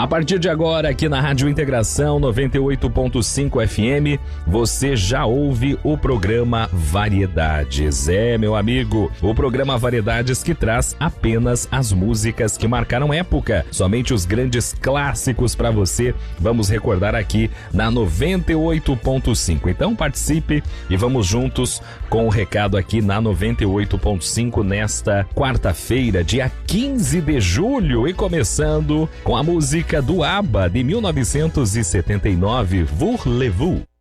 A partir de agora, aqui na Rádio Integração 98.5 FM, você já ouve o programa Variedades. É, meu amigo, o programa Variedades que traz apenas as músicas que marcaram época. Somente os grandes clássicos para você. Vamos recordar aqui na 98.5. Então participe e vamos juntos com o recado aqui na 98.5 nesta quarta-feira, dia 15 de julho. E começando com a música do ABBA de 1979, Voulez-vous.